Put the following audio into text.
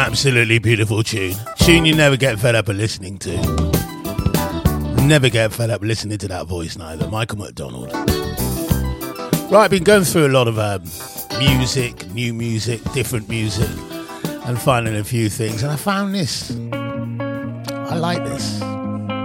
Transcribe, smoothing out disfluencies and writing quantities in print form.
absolutely beautiful tune. Tune you never get fed up of listening to. Never get fed up listening to that voice neither. Michael McDonald. Right, I've been going through a lot of music, new music, different music, and finding a few things, and I found this. I like this.